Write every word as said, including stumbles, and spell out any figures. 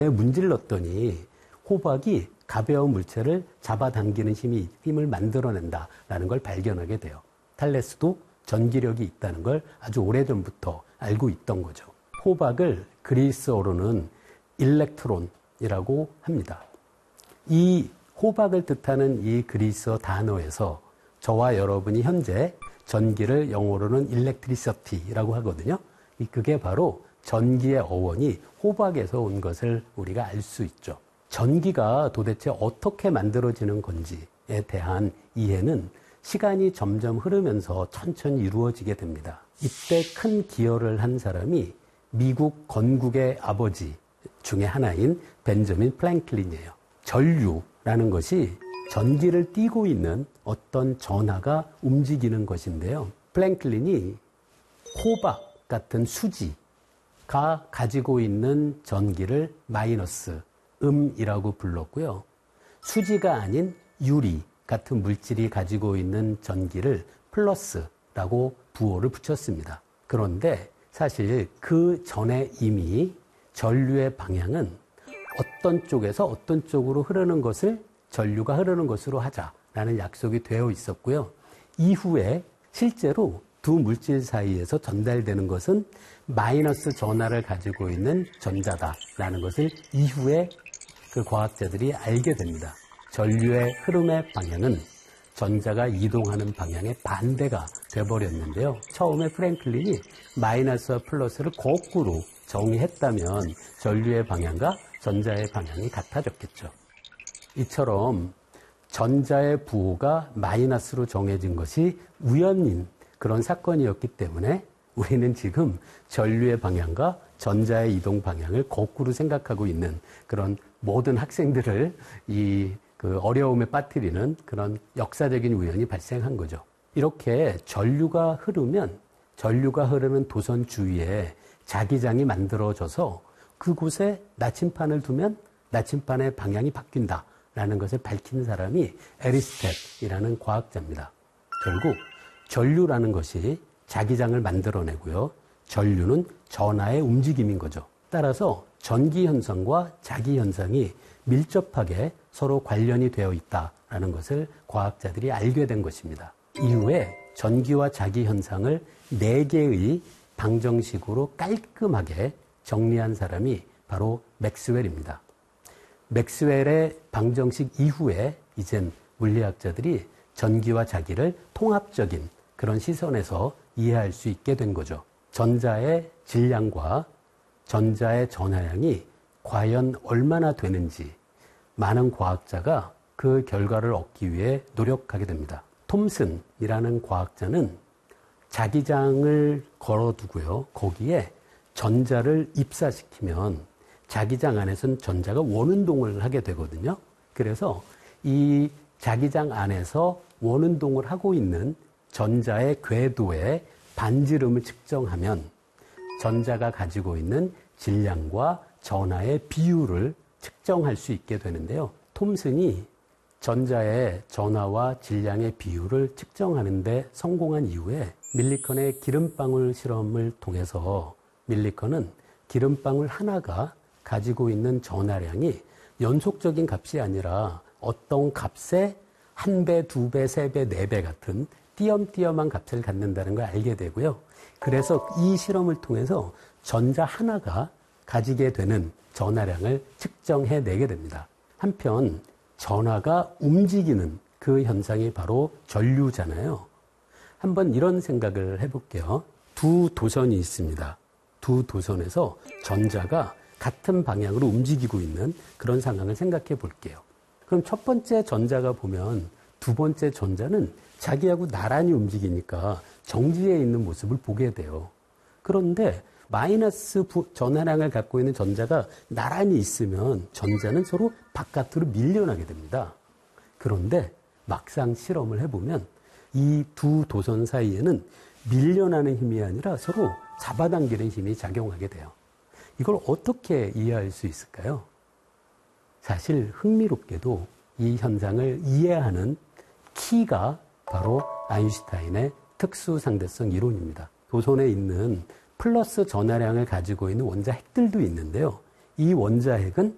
문질렀더니 호박이 가벼운 물체를 잡아당기는 힘이, 힘을 만들어낸다라는 걸 발견하게 돼요. 탈레스도 전기력이 있다는 걸 아주 오래전부터 알고 있던 거죠. 호박을 그리스어로는 일렉트론이라고 합니다. 이 호박을 뜻하는 이 그리스어 단어에서 저와 여러분이 현재 전기를 영어로는 electricity라고 하거든요. 그게 바로 전기의 어원이 호박에서 온 것을 우리가 알 수 있죠. 전기가 도대체 어떻게 만들어지는 건지에 대한 이해는 시간이 점점 흐르면서 천천히 이루어지게 됩니다. 이때 큰 기여를 한 사람이 미국 건국의 아버지 중에 하나인 벤저민 플랭클린이에요. 전류라는 것이 전기를 띠고 있는 어떤 전하가 움직이는 것인데요. 플랭클린이 호박 같은 수지가 가지고 있는 전기를 마이너스, 음이라고 불렀고요. 수지가 아닌 유리 같은 물질이 가지고 있는 전기를 플러스라고 부호를 붙였습니다. 그런데 사실 그 전에 이미 전류의 방향은 어떤 쪽에서 어떤 쪽으로 흐르는 것을 전류가 흐르는 것으로 하자라는 약속이 되어 있었고요. 이후에 실제로 두 물질 사이에서 전달되는 것은 마이너스 전하를 가지고 있는 전자다라는 것을 이후에 그 과학자들이 알게 됩니다. 전류의 흐름의 방향은 전자가 이동하는 방향의 반대가 돼버렸는데요. 처음에 프랭클린이 마이너스와 플러스를 거꾸로 정의했다면 전류의 방향과 전자의 방향이 같아졌겠죠. 이처럼 전자의 부호가 마이너스로 정해진 것이 우연인 그런 사건이었기 때문에 우리는 지금 전류의 방향과 전자의 이동 방향을 거꾸로 생각하고 있는 그런 모든 학생들을 이 그 어려움에 빠뜨리는 그런 역사적인 우연이 발생한 거죠. 이렇게 전류가 흐르면 전류가 흐르는 도선 주위에 자기장이 만들어져서 그곳에 나침판을 두면 나침판의 방향이 바뀐다라는 것을 밝힌 사람이 에리스텝이라는 과학자입니다. 결국 전류라는 것이 자기장을 만들어내고요. 전류는 전하의 움직임인 거죠. 따라서 전기 현상과 자기 현상이 밀접하게 서로 관련이 되어 있다라는 것을 과학자들이 알게 된 것입니다. 이후에 전기와 자기 현상을 네 개의 방정식으로 깔끔하게 정리한 사람이 바로 맥스웰입니다. 맥스웰의 방정식 이후에 이젠 물리학자들이 전기와 자기를 통합적인 그런 시선에서 이해할 수 있게 된 거죠. 전자의 질량과 전자의 전하량이 과연 얼마나 되는지 많은 과학자가 그 결과를 얻기 위해 노력하게 됩니다. 톰슨이라는 과학자는 자기장을 걸어두고요. 거기에 전자를 입사시키면 자기장 안에서는 전자가 원운동을 하게 되거든요. 그래서 이 자기장 안에서 원운동을 하고 있는 전자의 궤도의 반지름을 측정하면 전자가 가지고 있는 질량과 전하의 비율을 측정할 수 있게 되는데요. 톰슨이 전자의 전하와 질량의 비율을 측정하는 데 성공한 이후에 밀리컨의 기름방울 실험을 통해서 밀리컨은 기름방울 하나가 가지고 있는 전하량이 연속적인 값이 아니라 어떤 값의 한 배, 두 배, 세 배, 네 배 같은 띄엄띄엄한 값을 갖는다는 걸 알게 되고요. 그래서 이 실험을 통해서 전자 하나가 가지게 되는 전하량을 측정해내게 됩니다. 한편 전하가 움직이는 그 현상이 바로 전류잖아요. 한번 이런 생각을 해볼게요. 두 도선이 있습니다. 두 도선에서 전자가 같은 방향으로 움직이고 있는 그런 상황을 생각해 볼게요. 그럼 첫 번째 전자가 보면 두 번째 전자는 자기하고 나란히 움직이니까 정지해 있는 모습을 보게 돼요. 그런데 마이너스 전하량을 갖고 있는 전자가 나란히 있으면 전자는 서로 바깥으로 밀려나게 됩니다. 그런데 막상 실험을 해보면 이 두 도선 사이에는 밀려나는 힘이 아니라 서로 잡아당기는 힘이 작용하게 돼요. 이걸 어떻게 이해할 수 있을까요? 사실 흥미롭게도 이 현상을 이해하는 키가 바로 아인슈타인의 특수상대성 이론입니다. 도선에 있는 플러스 전하량을 가지고 있는 원자핵들도 있는데요. 이 원자핵은